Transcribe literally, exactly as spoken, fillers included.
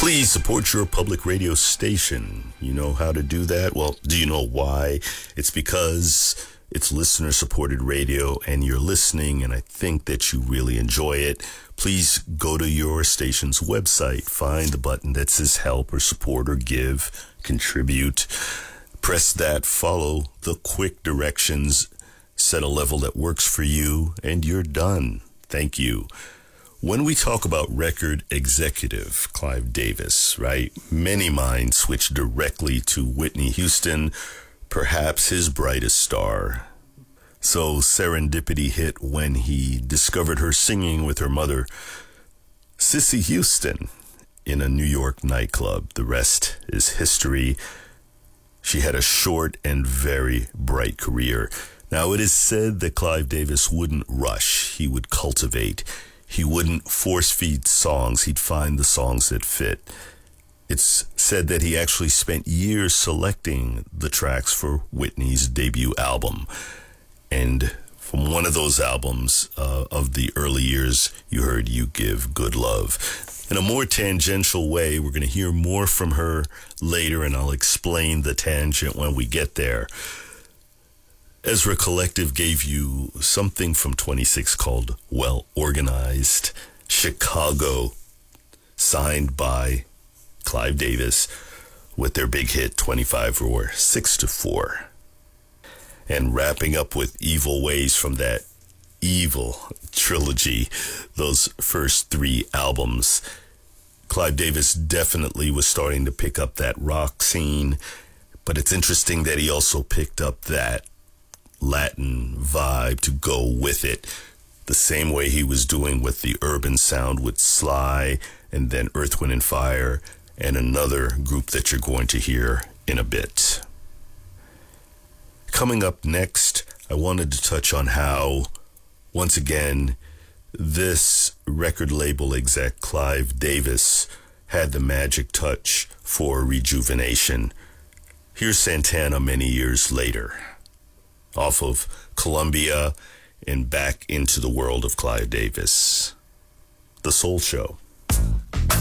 Please support your public radio station. You know how to do that? Well, do you know why? It's because it's listener-supported radio and you're listening, and I think that you really enjoy it. Please go to your station's website, find the button that says help or support or give, contribute. Press that, follow the quick directions, set a level that works for you, and you're done. Thank you. When we talk about record executive Clive Davis, right, many minds switch directly to Whitney Houston, perhaps his brightest star. So serendipity hit when he discovered her singing with her mother, Cissy Houston, in a New York nightclub. The rest is history. She had a short and very bright career. Now, it is said that Clive Davis wouldn't rush. He would cultivate. He wouldn't force-feed songs. He'd find the songs that fit. It's said that he actually spent years selecting the tracks for Whitney's debut album. And from one of those albums uh, of the early years, you heard You Give Good Love. In a more tangential way, we're going to hear more from her later, and I'll explain the tangent when we get there. Ezra Collective gave you something from twenty-six called Well Organized, Chicago, signed by Clive Davis, with their big hit twenty-five or six to four. And wrapping up with Evil Ways from that Evil trilogy, those first three albums. Clive Davis definitely was starting to pick up that rock scene, but it's interesting that he also picked up that Latin vibe to go with it, the same way he was doing with the urban sound with Sly, and then Earth, Wind and Fire, and another group that you're going to hear in a bit. Coming up next, I wanted to touch on how, once again, this record label exec, Clive Davis, had the magic touch for rejuvenation. Here's Santana many years later, off of Columbia and back into the world of Clive Davis. The Soul Show.